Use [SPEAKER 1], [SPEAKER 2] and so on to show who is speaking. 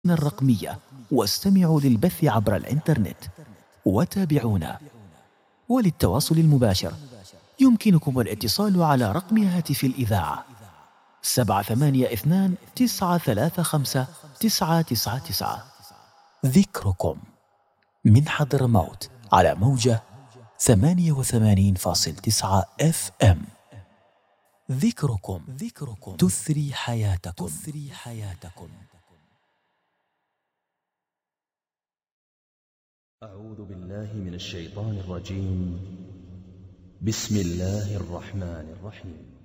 [SPEAKER 1] الرقمية واستمعوا للبث عبر الإنترنت وتابعونا. وللتواصل المباشر يمكنكم الاتصال على رقم هاتف الإذاعة 782-935-999. ذكركم من حضرموت على موجة 88.9 FM. ذكركم تثري حياتكم.
[SPEAKER 2] أعوذ بالله من الشيطان الرجيم. بسم الله الرحمن الرحيم.